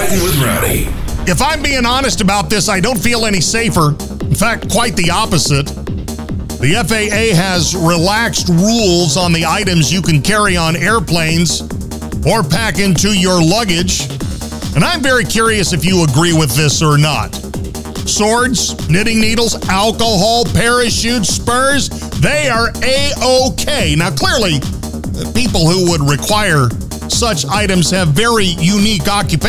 Riding with Rowdy. If I'm being honest about this, I don't feel any safer. In fact, quite the opposite. The FAA has relaxed rules on the items you can carry on airplanes or pack into your luggage. And I'm very curious if you agree with this or not. Swords, knitting needles, alcohol, parachutes, spurs, they are A-OK. Now, clearly, people who would require such items have very unique occupations.